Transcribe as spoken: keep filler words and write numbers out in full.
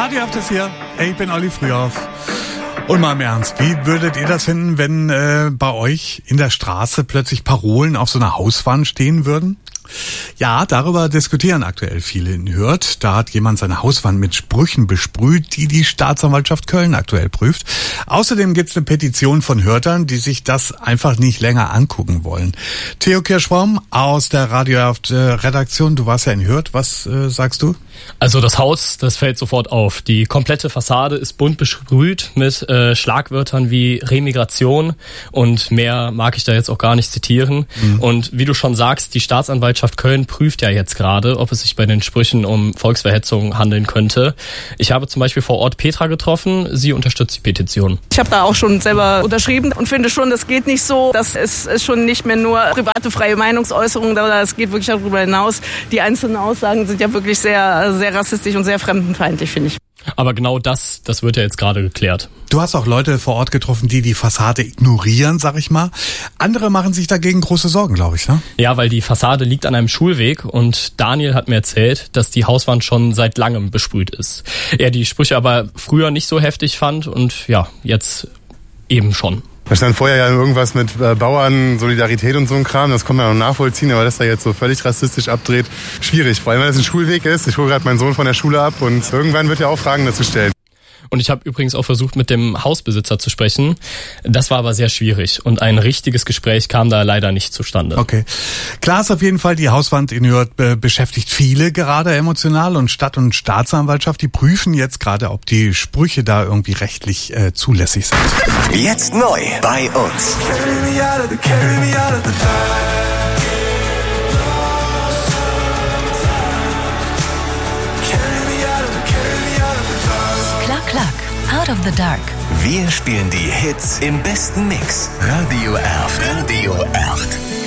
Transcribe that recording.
Radio Haft ist hier. Ich bin Olli Frühauf. Und mal im Ernst, wie würdet ihr das finden, wenn äh, bei euch in der Straße plötzlich Parolen auf so einer Hauswand stehen würden? Ja, darüber diskutieren aktuell viele in Hürth. Da hat jemand seine Hauswand mit Sprüchen besprüht, die die Staatsanwaltschaft Köln aktuell prüft. Außerdem gibt's eine Petition von Hürthern, die sich das einfach nicht länger angucken wollen. Theo Kirschbaum aus der Radio-Redaktion, du warst ja in Hürth. Was äh, sagst du? Also das Haus, das fällt sofort auf. Die komplette Fassade ist bunt besprüht mit äh, Schlagwörtern wie Remigration und mehr mag ich da jetzt auch gar nicht zitieren. Mhm. Und wie du schon sagst, die Staatsanwaltschaft Köln prüft ja jetzt gerade, ob es sich bei den Sprüchen um Volksverhetzung handeln könnte. Ich habe zum Beispiel vor Ort Petra getroffen, sie unterstützt die Petition. Ich habe da auch schon selber unterschrieben und finde schon, das geht nicht so. Das ist, ist schon nicht mehr nur private freie Meinungsäußerung, das geht wirklich darüber hinaus. Die einzelnen Aussagen sind ja wirklich sehr sehr rassistisch und sehr fremdenfeindlich, finde ich. Aber genau das, das wird ja jetzt gerade geklärt. Du hast auch Leute vor Ort getroffen, die die Fassade ignorieren, sag ich mal. Andere machen sich dagegen große Sorgen, glaube ich, ne? Ja, weil die Fassade liegt an einem Schulweg und Daniel hat mir erzählt, dass die Hauswand schon seit langem besprüht ist. Er die Sprüche aber früher nicht so heftig fand und ja, jetzt eben schon. Da stand vorher ja irgendwas mit äh, Bauern, Solidarität und so ein Kram, das kann man noch nachvollziehen, aber dass da jetzt so völlig rassistisch abdreht, schwierig. Vor allem, wenn das ein Schulweg ist. Ich hole gerade meinen Sohn von der Schule ab und irgendwann wird ja auch Fragen dazu stellen. Und ich habe übrigens auch versucht, mit dem Hausbesitzer zu sprechen. Das war aber sehr schwierig und ein richtiges Gespräch kam da leider nicht zustande. Okay. Klar ist auf jeden Fall, die Hauswand in Hürth äh, beschäftigt viele gerade emotional und Stadt- und Staatsanwaltschaft, die prüfen jetzt gerade, ob die Sprüche da irgendwie rechtlich äh, zulässig sind. Jetzt neu bei uns. Out of the Dark. Wir spielen die Hits im besten Mix. Radio Erft. Radio Erft.